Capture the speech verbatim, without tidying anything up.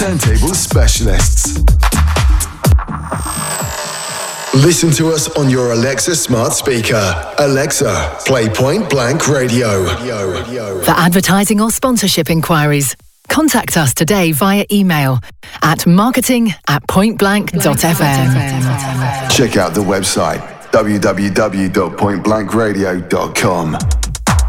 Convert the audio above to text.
Turntable specialists. Listen to us on your Alexa smart speaker. Alexa, play Point Blank Radio. For advertising or sponsorship inquiries, contact us today via email at marketing at pointblank dot f m. Check out the website w w w dot point blank radio dot com.